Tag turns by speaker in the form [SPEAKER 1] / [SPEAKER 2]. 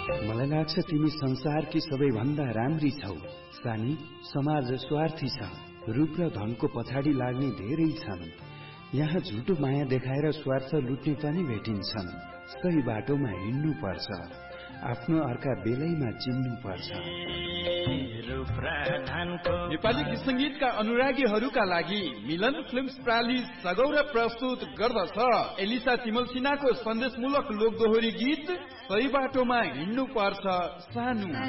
[SPEAKER 1] मलाई लाग्छ तिमी संसारकी सबैभन्दा राम्री छौ। सानी, समाज स्वार्थी छ। रूप र धनको पछाडि लाग्ने धेरै छन्। यहाँ झुटो माया देखाएर स्वार्थ लुट्ने पनि भेटिन्छन्। सही बाटोमा हिँड्नु पर्छ, आफ्नो अर्का बेलैमा चिन्नु पर्छ।
[SPEAKER 2] नेपाली गीत संगीतका अनुरागीहरूका लागि मिलन फिल्म्स प्राली सगौरव प्रस्तुत गर्दछ एलिसा तिमल सिन्हाको सन्देशमूलक लोकदोहोरी गीत सही बाटोमा हिँड्नु पर्छ सानु।